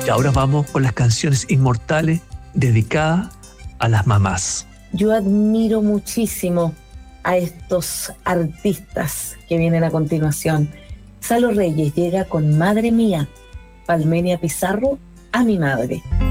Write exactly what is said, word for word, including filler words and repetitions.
Y ahora vamos con las canciones inmortales dedicadas a las mamás. Yo admiro muchísimo a estos artistas que vienen a continuación. Salo Reyes llega con Madre Mía, Palmenia Pizarro, A mi madre.